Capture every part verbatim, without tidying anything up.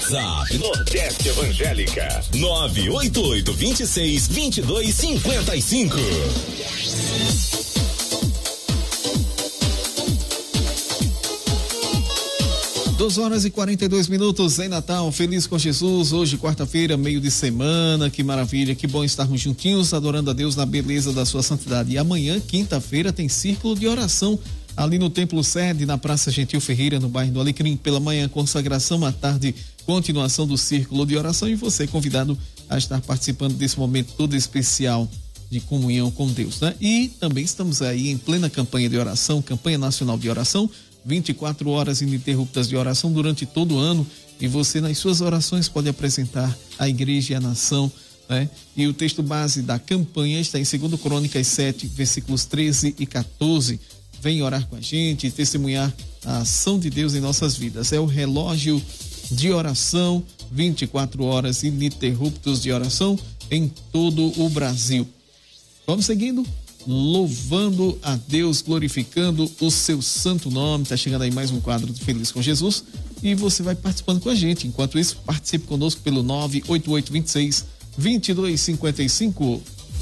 WhatsApp Nordeste Evangélica nove oito oito, dois seis, dois dois cinco cinco. duas horas e quarenta e dois minutos em Natal, feliz com Jesus, hoje quarta-feira, meio de semana, que maravilha, que bom estarmos juntinhos, adorando a Deus na beleza da sua santidade. E amanhã, quinta-feira, tem círculo de oração ali no Templo Sede, na Praça Gentil Ferreira, no bairro do Alecrim. Pela manhã, consagração, à tarde, continuação do círculo de oração, e você convidado a estar participando desse momento todo especial de comunhão com Deus, né? E também estamos aí em plena campanha de oração, campanha nacional de oração, vinte e quatro horas ininterruptas de oração durante todo o ano, e você nas suas orações pode apresentar a igreja e a nação, né? E o texto base da campanha está em segundo Crônicas sete, versículos treze e quatorze. Vem orar com a gente e testemunhar a ação de Deus em nossas vidas. É o relógio de oração, vinte e quatro horas ininterruptos de oração em todo o Brasil. Vamos seguindo, louvando a Deus, glorificando o seu santo nome. Tá chegando aí mais um quadro de Feliz com Jesus e você vai participando com a gente. Enquanto isso, participe conosco pelo nove oito oito, dois seis, dois dois cinco cinco.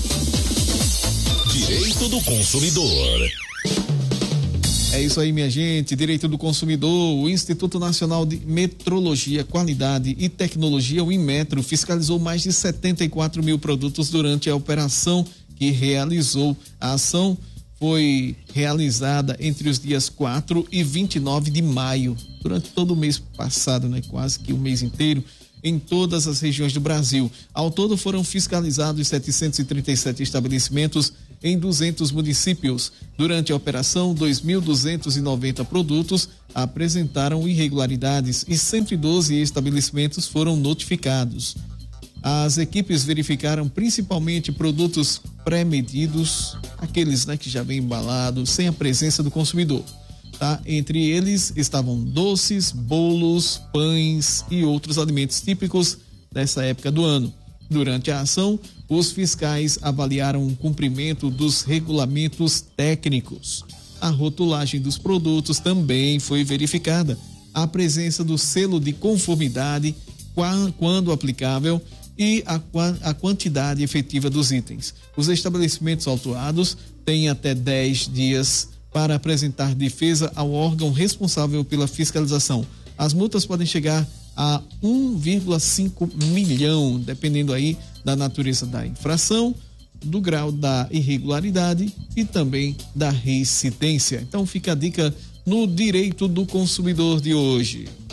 Direito do consumidor. É isso aí, minha gente, direito do consumidor. O Instituto Nacional de Metrologia, Qualidade e Tecnologia, o Inmetro, fiscalizou mais de setenta e quatro mil produtos durante a operação que realizou. A ação foi realizada entre os dias quatro e vinte e nove de maio, durante todo o mês passado, né? Quase que o mês inteiro, em todas as regiões do Brasil. Ao todo foram fiscalizados setecentos e trinta e sete estabelecimentos em duzentos municípios. Durante a operação, dois mil duzentos e noventa produtos apresentaram irregularidades e cento e doze estabelecimentos foram notificados. As equipes verificaram principalmente produtos pré-medidos, aqueles, né, que já vem embalados, sem a presença do consumidor. Tá? Entre eles estavam doces, bolos, pães e outros alimentos típicos dessa época do ano. Durante a ação, os fiscais avaliaram o cumprimento dos regulamentos técnicos. A rotulagem dos produtos também foi verificada. A presença do selo de conformidade, quando aplicável, e a, a quantidade efetiva dos itens. Os estabelecimentos autuados têm até dez dias para apresentar defesa ao órgão responsável pela fiscalização. As multas podem chegar a um vírgula cinco milhão, dependendo aí da natureza da infração, do grau da irregularidade e também da reincidência. Então fica a dica no Direito do Consumidor de hoje.